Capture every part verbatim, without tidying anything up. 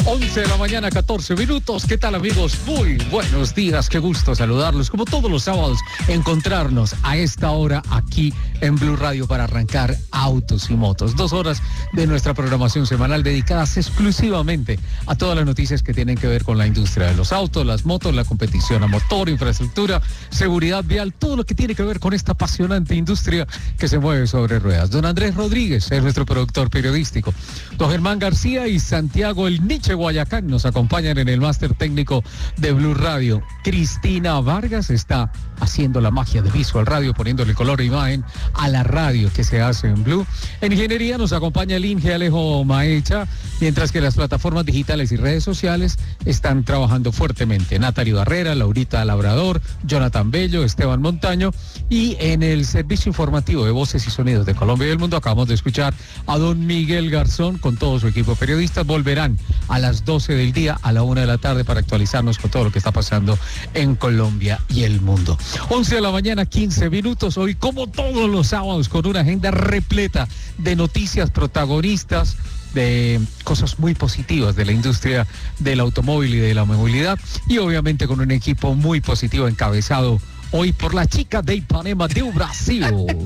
once de la mañana, catorce minutos. ¿Qué tal, amigos? Muy buenos días, qué gusto saludarlos. Como todos los sábados, encontrarnos a esta hora aquí en Blue Radio para arrancar Autos y Motos. Dos horas de nuestra programación semanal dedicadas exclusivamente a todas las noticias que tienen que ver con la industria de los autos, las motos, la competición a motor, infraestructura, seguridad vial, todo lo que tiene que ver con esta apasionante industria que se mueve sobre ruedas. Don Andrés Rodríguez es nuestro productor periodístico. Don Germán García y Santiago El Niche Guayacán nos acompañan en el máster técnico de Blue Radio. Cristina Vargas está haciendo la magia de Visual Radio, poniéndole color e imagen a la radio que se hace en Blue. En ingeniería nos acompaña el Inge Alejo Maecha, mientras que las plataformas digitales y redes sociales están trabajando fuertemente. Natalie Barrera, Laurita Labrador, Jonathan Bello, Esteban Montaño, y en el servicio informativo de Voces y Sonidos de Colombia y del Mundo acabamos de escuchar a don Miguel Garzón con todo su equipo de periodistas. Volverán a las doce del día, a la una de la tarde, para actualizarnos con todo lo que está pasando en Colombia y el mundo. once de la mañana, quince minutos, hoy como todos los sábados con una agenda repleta de noticias, protagonistas, de cosas muy positivas de la industria del automóvil y de la movilidad, y obviamente con un equipo muy positivo encabezado hoy por la chica de Ipanema de Brasil.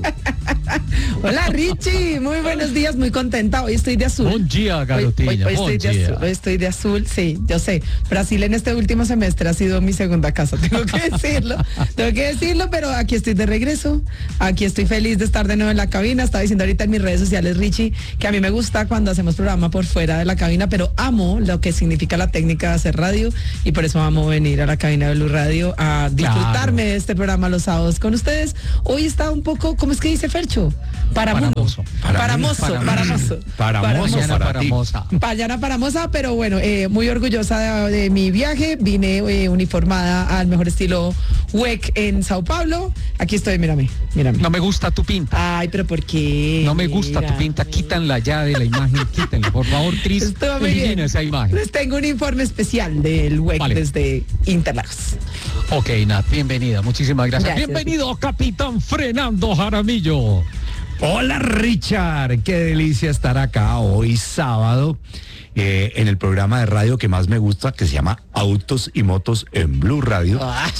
Hola Richie, muy buenos días, muy contenta. Hoy estoy de azul. Buen día, Garotinha. Hoy, hoy, hoy, Buen estoy de día. azul, hoy estoy de azul, sí, yo sé. Brasil en este último semestre ha sido mi segunda casa, tengo que decirlo. tengo que decirlo, pero aquí estoy de regreso. Aquí estoy feliz de estar de nuevo en la cabina. Estaba diciendo ahorita en mis redes sociales, Richie, que a mí me gusta cuando hacemos programa por fuera de la cabina, pero amo lo que significa la técnica de hacer radio y por eso amo venir a la cabina de Blue Radio a disfrutarme Claro. de este programa los sábados con ustedes. Hoy está un poco, ¿cómo es que dice Fercho? Paramoso. Paramoso, Para- paramoso. Paramoso Mañana para ti. Paramosa. Payana Paramosa, pero bueno, eh, muy orgullosa de, de mi viaje. Vine eh, uniformada al mejor estilo W E C en Sao Paulo. Aquí estoy, mírame, mírame. No me gusta tu pinta. Ay, pero ¿por qué? No me gusta tu pinta. Quítanla ya de la imagen. Quítenla, por favor, Cris. Estuvo muy Elimina bien. esa imagen. Les tengo un informe especial del W E C Vale. desde Interlagos. Ok, Nat, bienvenida. Muchísimas gracias. Gracias. Bienvenido, Capitán Fernando Jaramillo. Hola Richard, qué delicia estar acá hoy sábado eh, en el programa de radio que más me gusta, que se llama Autos y Motos en Blue Radio,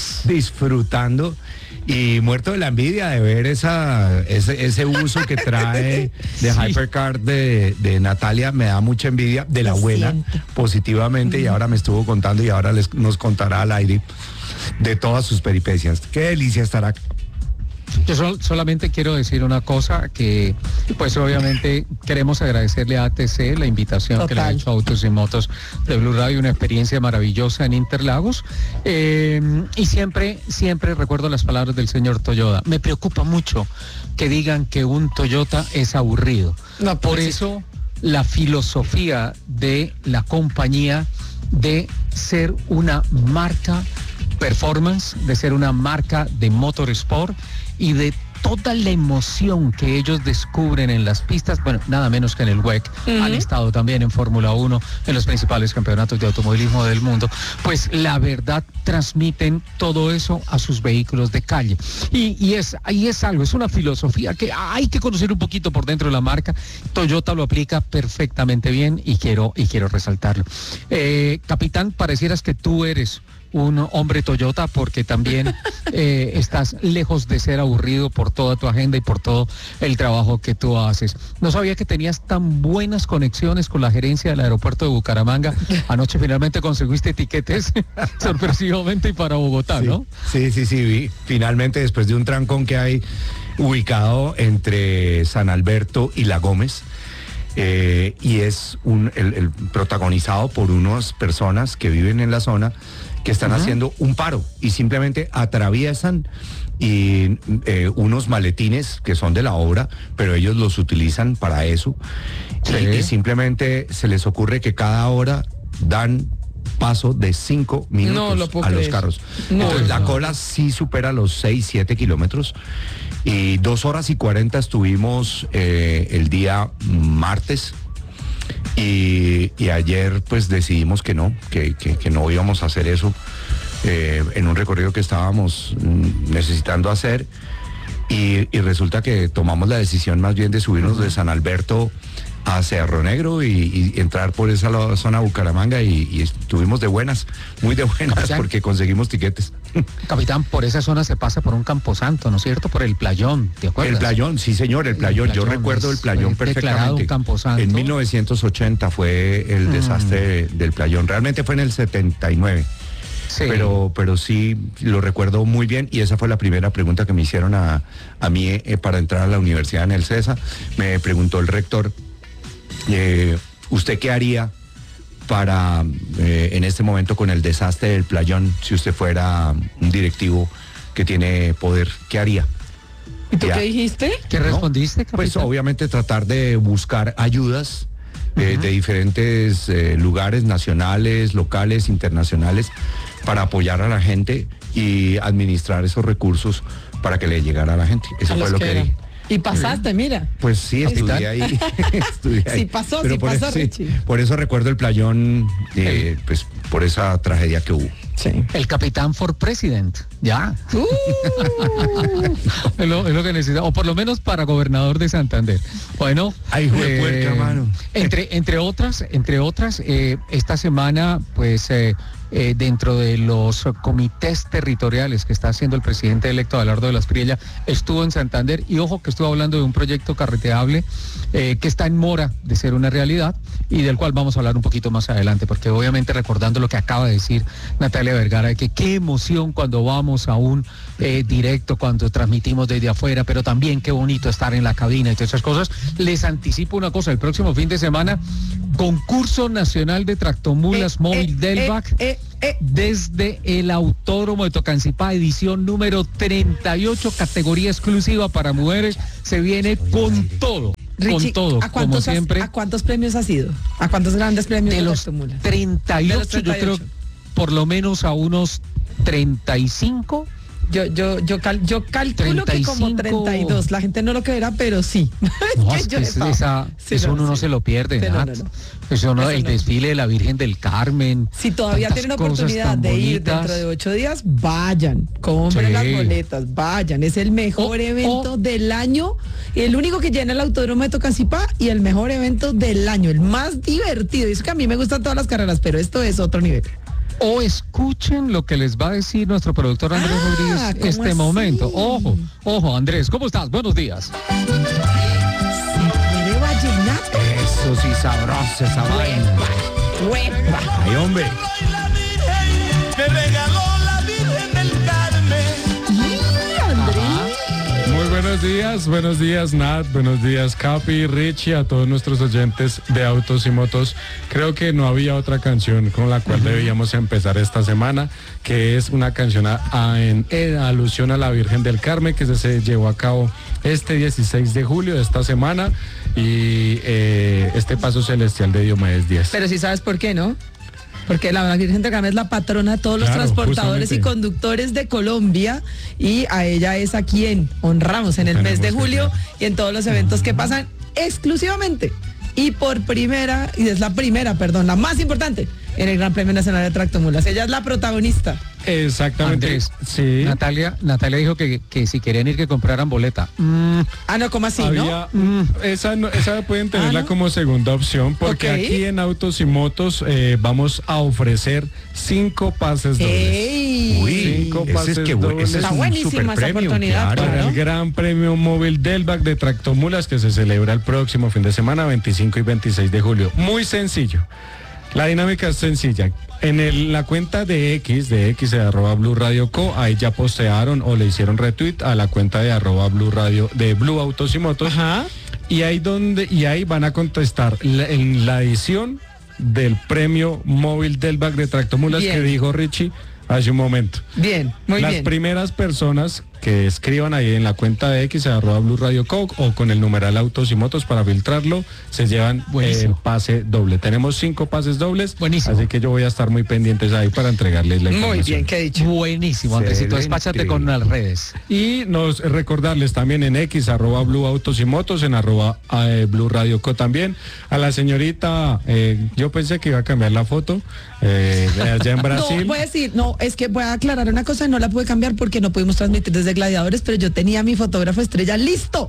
disfrutando y muerto de la envidia de ver esa ese, ese uso que trae de Sí. Hypercar de, de Natalia. Me da mucha envidia, de la Lo buena, siento. positivamente, y ahora me estuvo contando y ahora les, nos contará al aire de todas sus peripecias. Qué delicia estar acá. Yo sol- solamente quiero decir una cosa, que pues obviamente queremos agradecerle a A T C la invitación que le ha Total. hecho a Autos y Motos de Blue Radio, una experiencia maravillosa en Interlagos. Eh, y siempre, siempre recuerdo las palabras del señor Toyoda. Me preocupa mucho que digan que un Toyota es aburrido. No, Por pues sí. eso la filosofía de la compañía de ser una marca performance, de ser una marca de motorsport y de toda la emoción que ellos descubren en las pistas, bueno, nada menos que en el W E C, Ujú. han estado también en Fórmula uno, en los principales campeonatos de automovilismo del mundo, pues la verdad transmiten todo eso a sus vehículos de calle. Y, y, es, y es algo, es una filosofía que hay que conocer un poquito por dentro de la marca. Toyota lo aplica perfectamente bien y quiero, y quiero resaltarlo. Eh, capitán, parecieras que tú eres un hombre Toyota, porque también eh, estás lejos de ser aburrido por toda tu agenda y por todo el trabajo que tú haces. No sabía que tenías tan buenas conexiones con la gerencia del aeropuerto de Bucaramanga. Anoche finalmente conseguiste tiquetes sorpresivamente y para Bogotá, Sí, ¿no? Sí, sí, sí, vi. Finalmente, después de un trancón que hay ubicado entre San Alberto y La Gómez, eh, y es un, el, el protagonizado por unas personas que viven en la zona, que están Ujú. haciendo un paro y simplemente atraviesan y eh, unos maletines que son de la obra, pero ellos los utilizan para eso. Sí. Y, y simplemente se les ocurre que cada hora dan paso de cinco minutos No lo puedo a los creer. carros. No. Entonces la No. cola sí supera los seis, siete kilómetros. Y dos horas y cuarenta estuvimos eh, el día martes. Y, y ayer pues decidimos que no, que, que, que no íbamos a hacer eso eh, en un recorrido que estábamos mm, necesitando hacer. Y, y resulta que tomamos la decisión más bien de subirnos de San Alberto a Cerro Negro y, y entrar por esa lo- zona Bucaramanga y, y estuvimos de buenas, muy de buenas, Capitán. porque conseguimos tiquetes. Capitán, por esa zona se pasa por un camposanto, ¿no es cierto? Por el playón, ¿te acuerdas? El playón, sí señor, el playón. El Yo playón recuerdo es- el playón fue declarado perfectamente. un camposanto. En mil novecientos ochenta fue el Mm. desastre del playón. Realmente fue en el setenta y nueve. Sí. Pero, pero sí lo recuerdo muy bien y esa fue la primera pregunta que me hicieron a, a mí eh, para entrar a la universidad en el CESA. Me preguntó el rector, eh, ¿usted qué haría para eh, en este momento con el desastre del playón, si usted fuera un directivo que tiene poder, ¿qué haría? ¿Y tú Ya. qué dijiste? ¿Qué ¿No? respondiste, capitán? Pues obviamente tratar de buscar ayudas eh, de diferentes eh, lugares nacionales, locales, internacionales, para apoyar a la gente y administrar esos recursos para que le llegara a la gente. Eso A fue los lo que que eran. dije. Y pasaste, mira. Pues sí, estudié ahí. estudié ahí. Sí pasó, Pero sí por pasó, eso, sí, Richie. por eso recuerdo el playón, eh, pues por esa tragedia que hubo. Sí. El capitán for president, ya. Uh, Es lo, es lo que necesita, o por lo menos para gobernador de Santander. Bueno, Ay, juepuerca, mano. entre, entre otras, entre otras, eh, esta semana, pues, eh, eh, dentro de los comités territoriales que está haciendo el presidente electo Abelardo de las Priella, estuvo en Santander y ojo que estuvo hablando de un proyecto carreteable eh, que está en mora de ser una realidad y del cual vamos a hablar un poquito más adelante, porque obviamente recordando lo que acaba de decir Natalia Vergara, de que qué emoción cuando vamos a un eh, directo, cuando transmitimos desde afuera, pero también qué bonito estar en la cabina y todas esas cosas. Les anticipo una cosa, el próximo fin de semana, concurso nacional de tractomulas eh, móvil eh, Delvac. eh, eh, Desde el Autódromo de Tocancipá, edición número treinta y ocho, categoría exclusiva para mujeres, se viene con todo, Richie, con todo, ¿a como cuántos, has- siempre. ¿a cuántos premios has ido? ¿A cuántos grandes premios De los tractomulas? treinta y De ocho, los yo treinta y creo ocho. por lo menos a unos treinta y cinco. Yo, yo, yo, cal- yo calculo que como treinta y cinco. treinta y dos. La gente no lo creerá, pero sí. No, Es es que que yo es- he esa- Sí, eso no, uno no sí. se lo pierde, Sí, no, Nat. no, no. Eso no, Eso el no. desfile de la Virgen del Carmen. Si todavía tantas tienen cosas oportunidad tan de ir bonitas. dentro de ocho días, vayan, compren Sí. las boletas, vayan. Es el mejor Oh, evento oh. del año, el único que llena el Autódromo de Tocancipá y el mejor evento del año, el más divertido. Y eso que a mí me gustan todas las carreras, pero esto es otro nivel. O escuchen lo que les va a decir nuestro productor Andrés Ah, Rodríguez ¿cómo este así? momento. Ojo, ojo, Andrés, ¿cómo estás? Buenos días. ¿Puede vallenato? Eso sí, sabrosa esa vaina. ¡Huepa! Ay, hombre. Me regaló la Virgen del Carmen. ¡Y, Andrés! Muy buenos días, buenos días Nat, buenos días Capi, Richie, a todos nuestros oyentes de Autos y Motos. Creo que no había otra canción con la cual debíamos empezar esta semana, que es una canción a- a- en, en alusión a la Virgen del Carmen, que se, se llevó a cabo este dieciséis de julio de esta semana y eh, este paso celestial de Diomedes diez. Pero sí sabes por qué, ¿no? Porque la Virgen del Carmen es la patrona de todos los Claro, transportadores y justamente. conductores de Colombia y a ella es a quien honramos en el mes de Tenemos que julio creer. y en todos los eventos que pasan exclusivamente y por primera, y es la primera, perdón, la más importante en el Gran Premio Nacional de Tractomulas. Ella es la protagonista. Exactamente. Andrés, Sí. Natalia, Natalia dijo que, que si querían ir que compraran boleta. Mm, Ah, no, ¿cómo así, no? Había- esa, no- esa pueden tenerla Ah, ¿no? como segunda opción porque Ok. aquí en Autos y Motos eh, vamos a ofrecer cinco pases dobles. ¡Ey! Uy, Cinco ese es, pases que, bu- dobles. ese es Está un buenísima super esa premio, oportunidad, claro. Para Claro. el Gran Premio Móvil Delvac de Tractomulas que se celebra el próximo fin de semana, veinticinco y veintiséis de julio. Muy sencillo. La dinámica es sencilla. En el- la cuenta de X, de X de arroba Blue Radio Co, ahí ya postearon o le hicieron retweet a la cuenta de arroba Blue Radio, de Blue Autos y Motos. Ajá. Y ahí donde, y ahí van a contestar la- en la edición del premio móvil Delvac de Tractomulas Bien. que dijo Richie hace un momento. Bien, muy Las bien. primeras personas que escriban ahí en la cuenta de X arroba Blue Radio Co o con el numeral Autos y Motos para filtrarlo, se llevan Buenísimo. eh, pase doble. Tenemos cinco pases dobles, Buenísimo. así que yo voy a estar muy pendientes ahí para entregarles la información. Muy bien, ¿qué he dicho? buenísimo, Andresito, Excelente. despáchate con las redes. Y nos recordarles también en X, arroba Blue Autos y Motos, en arroba eh, Blue Radio Co también. A la señorita, eh, yo pensé que iba a cambiar la foto, eh, de allá en Brasil. No, voy a decir, no, es que voy a aclarar una cosa, no la pude cambiar porque no pudimos transmitir desde Gladiadores, pero yo tenía mi fotógrafo estrella listo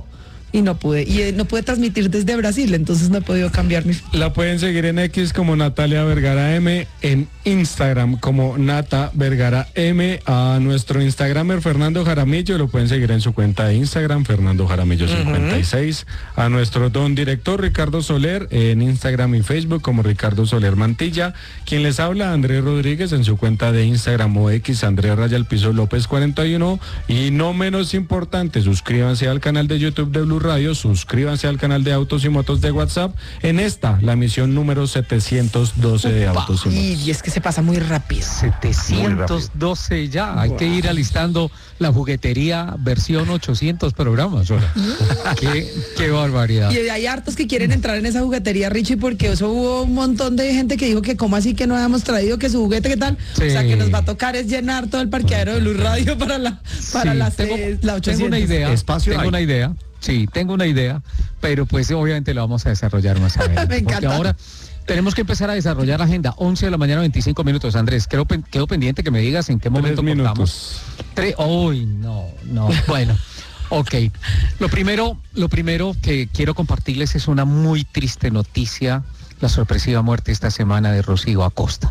y no pude, y eh, no pude transmitir desde Brasil, entonces no he podido cambiar mi... La pueden seguir en X como Natalia Vergara M, en Instagram como Nata Vergara M, a nuestro Instagramer Fernando Jaramillo, lo pueden seguir en su cuenta de Instagram, Fernando Jaramillo cincuenta y seis, uh-huh. A nuestro don director Ricardo Soler, en Instagram y Facebook como Ricardo Soler Mantilla, quien les habla, Andrés Rodríguez, en su cuenta de Instagram o X, Andrés Raya el Piso López cuarenta y uno, y no menos importante, suscríbanse al canal de YouTube de Blue Radio, suscríbanse al canal de Autos y Motos de WhatsApp, en esta, la misión número setecientos doce de Autos y Motos. Y es que se pasa muy rápido. setecientos doce ya, wow. Hay que ir alistando la juguetería versión ochocientos programas. qué, qué barbaridad. Y hay hartos que quieren entrar en esa juguetería, Richie, porque eso hubo un montón de gente que dijo que cómo así que no habíamos traído, que su juguete, ¿qué tal? Sí. O sea, que nos va a tocar es llenar todo el parqueadero de Blue Radio para la para sí, las tengo, eh, la tengo una idea, Espacio tengo hay. una idea. Sí, tengo una idea, pero pues obviamente lo vamos a desarrollar más adelante. Me encanta. Porque ahora tenemos que empezar a desarrollar la agenda. once de la mañana, veinticinco minutos. Andrés, quedo, quedo pendiente que me digas en qué momento cortamos. Tres, hoy no, no, bueno. Ok, lo primero, lo primero que quiero compartirles es una muy triste noticia, la sorpresiva muerte esta semana de Rocío Acosta,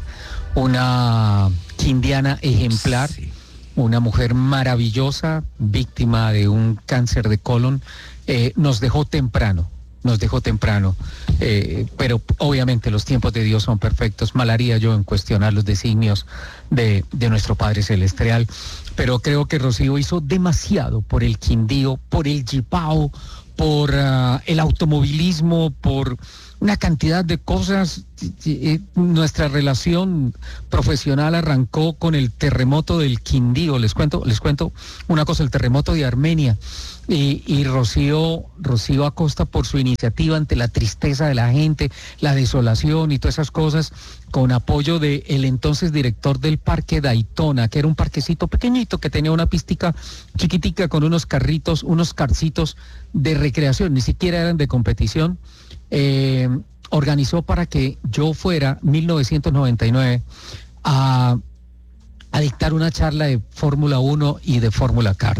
una quindiana ejemplar, sí. Una mujer maravillosa, víctima de un cáncer de colon, eh, nos dejó temprano, nos dejó temprano, eh, pero obviamente los tiempos de Dios son perfectos, mal haría yo en cuestionar los designios de, de nuestro Padre Celestial, pero creo que Rocío hizo demasiado por el Quindío, por el Yipao, por uh, el automovilismo, por una cantidad de cosas. Nuestra relación profesional arrancó con el terremoto del Quindío. Les cuento, les cuento una cosa, el terremoto de Armenia. Y, y Rocío, Rocío Acosta, por su iniciativa ante la tristeza de la gente, la desolación y todas esas cosas, con apoyo de el entonces director del Parque Daytona, que era un parquecito pequeñito que tenía una pistica chiquitica con unos carritos, unos carcitos de recreación, ni siquiera eran de competición. Eh, organizó para que yo fuera, mil novecientos noventa y nueve, a, a dictar una charla de Fórmula uno y de Fórmula Kart.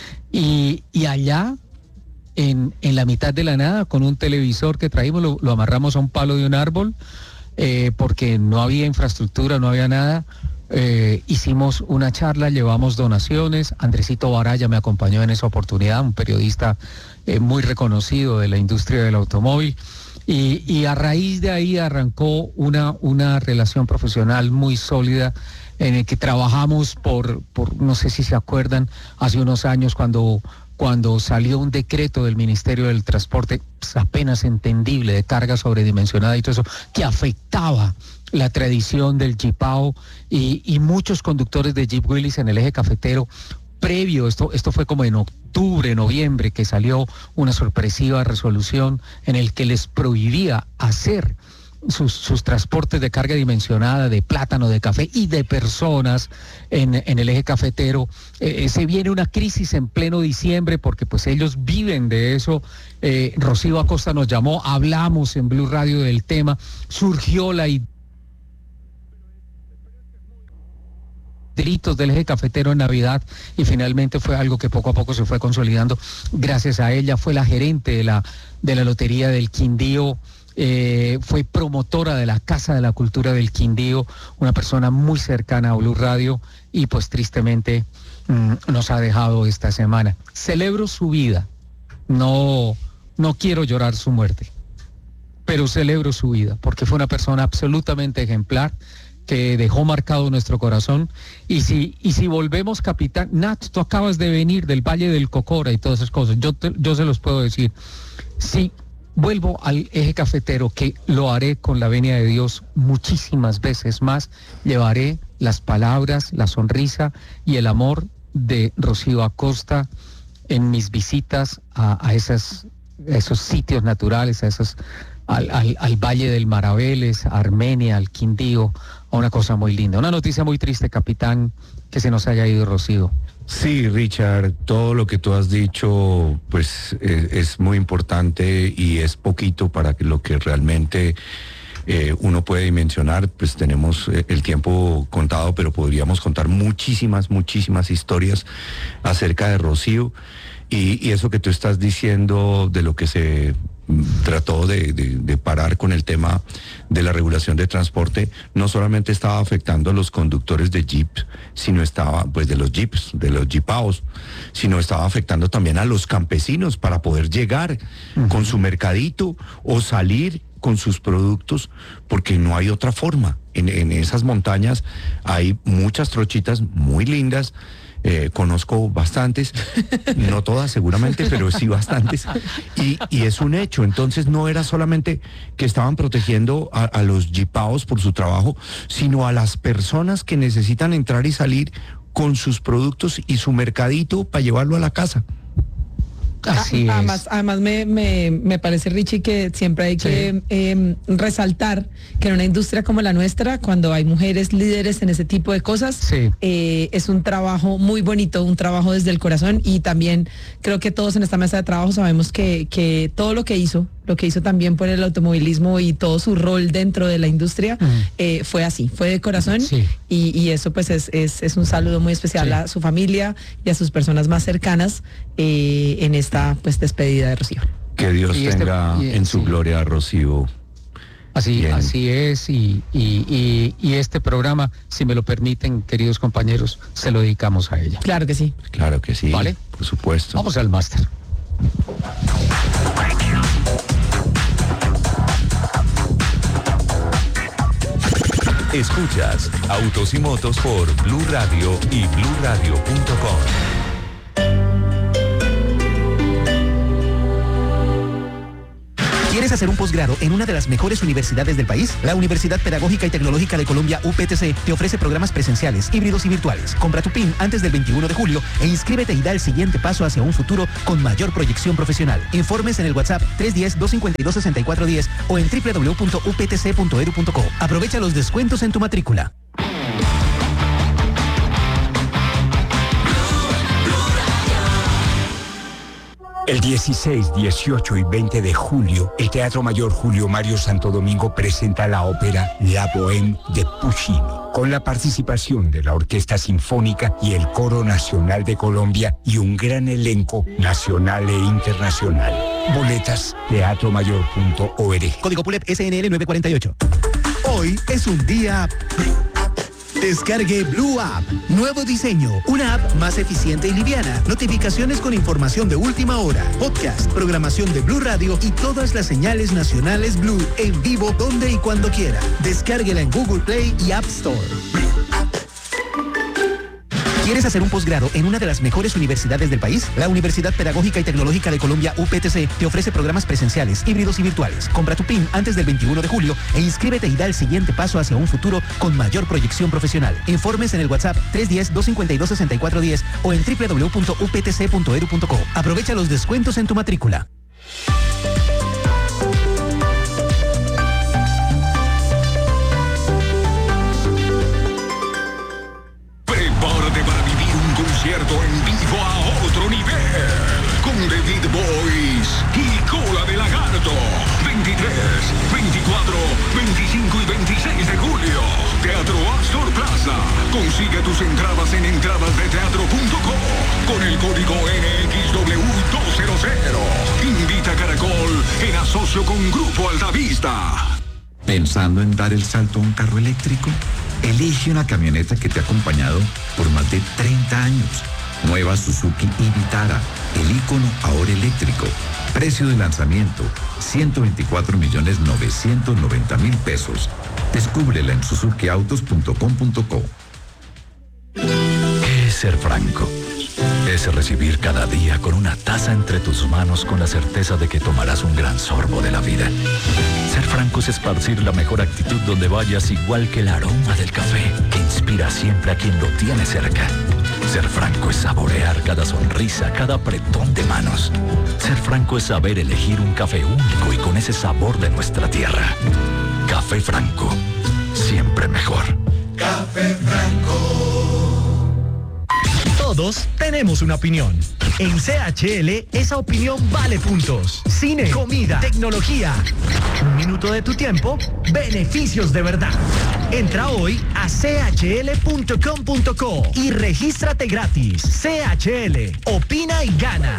Y, y allá, en, en la mitad de la nada, con un televisor que traímos, lo, lo amarramos a un palo de un árbol, eh, porque no había infraestructura, no había nada. Eh, hicimos una charla, llevamos donaciones. Andresito Baraya me acompañó en esa oportunidad, un periodista eh, muy reconocido de la industria del automóvil. Y, y a raíz de ahí arrancó una, una relación profesional muy sólida en el que trabajamos por, por, no sé si se acuerdan, hace unos años cuando, cuando salió un decreto del Ministerio del Transporte, pues, apenas entendible, de carga sobredimensionada y todo eso, que afectaba la tradición del Jeepao y, y muchos conductores de Jeep Willys en el eje cafetero. Previo, esto, esto fue como en octubre, noviembre, que salió una sorpresiva resolución en el que les prohibía hacer sus, sus transportes de carga dimensionada, de plátano, de café y de personas en, en el eje cafetero. Eh, se viene una crisis en pleno diciembre porque pues ellos viven de eso. Eh, Rocío Acosta nos llamó, hablamos en Blue Radio del tema, surgió la idea del eje cafetero en Navidad y finalmente fue algo que poco a poco se fue consolidando. Gracias a ella fue la gerente de la, de la Lotería del Quindío, eh, fue promotora de la Casa de la Cultura del Quindío, una persona muy cercana a Blue Radio y pues tristemente mmm, nos ha dejado esta semana. Celebro su vida, no, no quiero llorar su muerte, pero celebro su vida porque fue una persona absolutamente ejemplar, que dejó marcado nuestro corazón. Y si y si volvemos, capitán Nat, tú acabas de venir del Valle del Cocora y todas esas cosas, yo te, yo se los puedo decir, si vuelvo al eje cafetero, que lo haré con la venia de Dios muchísimas veces más, llevaré las palabras, la sonrisa y el amor de Rocío Acosta en mis visitas a, a, esas, a esos sitios naturales, a esos Al, al, al Valle del Maraveles, a Armenia, al Quindío, a una cosa muy linda. Una noticia muy triste, capitán, que se nos haya ido Rocío. Sí, Richard, todo lo que tú has dicho, pues es, es muy importante y es poquito para que lo que realmente eh, uno puede dimensionar. Pues tenemos eh, el tiempo contado, pero podríamos contar muchísimas, muchísimas historias acerca de Rocío. Y, y eso que tú estás diciendo de lo que se trató de, de, de parar con el tema de la regulación de transporte, no solamente estaba afectando a los conductores de jeeps, sino estaba, pues de los jeeps, de los jeepaos, sino estaba afectando también a los campesinos para poder llegar uh-huh. con su mercadito o salir con sus productos, porque no hay otra forma. En, en esas montañas hay muchas trochitas muy lindas. Eh, conozco bastantes, no todas seguramente, pero sí bastantes, y, y es un hecho. Entonces no era solamente que estaban protegiendo a, a los jeepaos por su trabajo, sino a las personas que necesitan entrar y salir con sus productos y su mercadito para llevarlo a la casa. Así además, es. además me, me, me parece, Richie, que siempre hay que sí. eh, resaltar que en una industria como la nuestra, cuando hay mujeres líderes en ese tipo de cosas, sí. eh, es un trabajo muy bonito, un trabajo desde el corazón, y también creo que todos en esta mesa de trabajo sabemos que, que todo lo que hizo, lo que hizo también por el automovilismo y todo su rol dentro de la industria, uh-huh. eh, fue así, fue de corazón, sí. y, y eso pues es, es, es un saludo muy especial sí. a su familia y a sus personas más cercanas eh, en esta pues despedida de Rocío. Que Dios y tenga este, y, en su sí. gloria a Rocío. Así, Bien. así es, y, y, y, y este programa, si me lo permiten, queridos compañeros, se lo dedicamos a ella. Claro que sí. Claro que sí, ¿vale? Por supuesto. Vamos al máster. Escuchas Autos y Motos por Blue Radio y blue radio punto com. ¿Quieres hacer un posgrado en una de las mejores universidades del país? La Universidad Pedagógica y Tecnológica de Colombia, U P T C, te ofrece programas presenciales, híbridos y virtuales. Compra tu P I N antes del veintiuno de julio e inscríbete y da el siguiente paso hacia un futuro con mayor proyección profesional. Informes en el WhatsApp tres uno cero, dos cinco dos, seis cuatro uno cero o en doble u doble u doble u punto u p t c punto e d u punto co. Aprovecha los descuentos en tu matrícula. El dieciséis, dieciocho y veinte de julio, el Teatro Mayor Julio Mario Santo Domingo presenta la ópera La Bohème de Puccini, con la participación de la Orquesta Sinfónica y el Coro Nacional de Colombia y un gran elenco nacional e internacional. Boletas, teatro mayor punto org. Código P U L E P S N L nueve cuarenta y ocho. Hoy es un día... Descargue Blue App. Nuevo diseño. Una app más eficiente y liviana. Notificaciones con información de última hora. Podcast, programación de Blue Radio y todas las señales nacionales Blue en vivo donde y cuando quiera. Descárguela en Google Play y App Store. ¿Quieres hacer un posgrado en una de las mejores universidades del país? La Universidad Pedagógica y Tecnológica de Colombia, U P T C, te ofrece programas presenciales, híbridos y virtuales. Compra tu P I N antes del veintiuno de julio e inscríbete y da el siguiente paso hacia un futuro con mayor proyección profesional. Informes en el WhatsApp tres uno cero, dos cinco dos, seis cuatro uno cero o en doble u doble u doble u punto u p t c punto e d u punto co. Aprovecha los descuentos en tu matrícula. Concierto en vivo a otro nivel, con David Boys y Cola de Lagarto, veintitrés, veinticuatro, veinticinco y veintiséis de julio, Teatro Astor Plaza. Consigue tus entradas en entradas de teatro punto com con el código N X W doscientos. Invita a Caracol en asocio con Grupo Altavista. ¿Pensando en dar el salto a un carro eléctrico? Elige una camioneta que te ha acompañado por más de treinta años. Nueva Suzuki Vitara, el ícono ahora eléctrico. Precio de lanzamiento, ciento veinticuatro millones novecientos noventa mil pesos. Descúbrela en suzuki autos punto com punto co. ¿Qué es ser franco? Es recibir cada día con una taza entre tus manos con la certeza de que tomarás un gran sorbo de la vida. Ser franco es esparcir la mejor actitud donde vayas, igual que el aroma del café que inspira siempre a quien lo tiene cerca. Ser franco es saborear cada sonrisa, cada apretón de manos. Ser franco es saber elegir un café único y con ese sabor de nuestra tierra. Café Franco, siempre mejor. Café Franco. Todos tenemos una opinión. En C H L, esa opinión vale puntos. Cine, comida, tecnología. Un minuto de tu tiempo, beneficios de verdad. Entra hoy a c h l punto com punto co y regístrate gratis. C H L, opina y gana.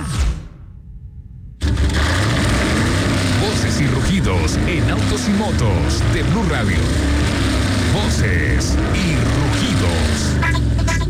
Voces y rugidos en autos y motos de Blue Radio. Voces y rugidos.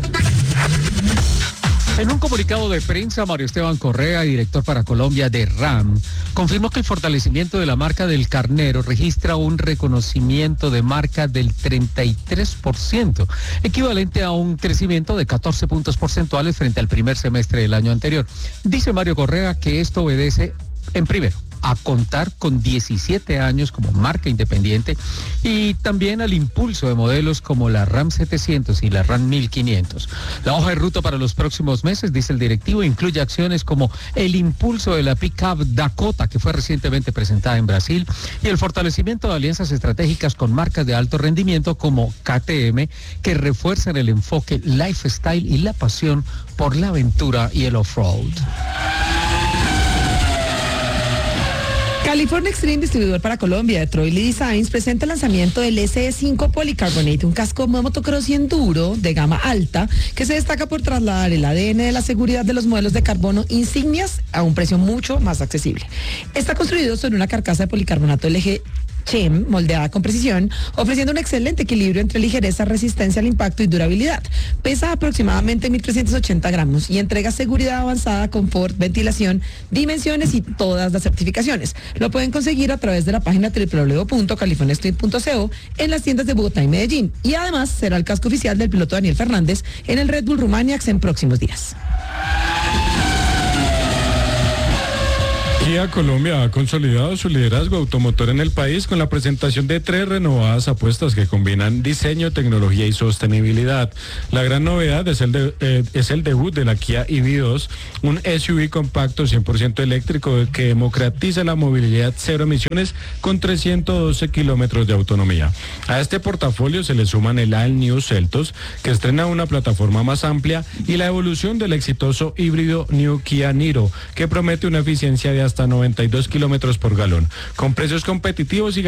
En un comunicado de prensa, Mario Esteban Correa, director para Colombia de RAM, confirmó que el fortalecimiento de la marca del Carnero registra un reconocimiento de marca del treinta y tres por ciento, equivalente a un crecimiento de catorce puntos porcentuales frente al primer semestre del año anterior. Dice Mario Correa que esto obedece, en primero, a contar con diecisiete años como marca independiente y también al impulso de modelos como la RAM setecientos y la RAM mil quinientos. La hoja de ruta para los próximos meses, dice el directivo, incluye acciones como el impulso de la pick-up Dakota, que fue recientemente presentada en Brasil, y el fortalecimiento de alianzas estratégicas con marcas de alto rendimiento como K T M, que refuerzan el enfoque lifestyle y la pasión por la aventura y el off-road. California Extreme, distribuidor para Colombia de Troy Lee Designs, presenta el lanzamiento del S E cinco Polycarbonate, un casco de motocross y enduro de gama alta que se destaca por trasladar el A D N de la seguridad de los modelos de carbono insignias a un precio mucho más accesible. Está construido sobre una carcasa de policarbonato L G Chem moldeada con precisión, ofreciendo un excelente equilibrio entre ligereza, resistencia al impacto y durabilidad. Pesa aproximadamente mil trescientos ochenta gramos y entrega seguridad avanzada, confort, ventilación, dimensiones y todas las certificaciones. Lo pueden conseguir a través de la página doble u doble u doble u punto california street punto co en las tiendas de Bogotá y Medellín. Y además será el casco oficial del piloto Daniel Fernández en el Red Bull Rumaniax en próximos días. Kia Colombia ha consolidado su liderazgo automotor en el país con la presentación de tres renovadas apuestas que combinan diseño, tecnología y sostenibilidad. La gran novedad es el, de, eh, es el debut de la Kia E V dos, un S U V compacto cien por ciento eléctrico que democratiza la movilidad cero emisiones con trescientos doce kilómetros de autonomía. A este portafolio se le suman el All New Seltos, que estrena una plataforma más amplia, y la evolución del exitoso híbrido New Kia Niro, que promete una eficiencia de hasta noventa y dos kilómetros por galón, con precios competitivos y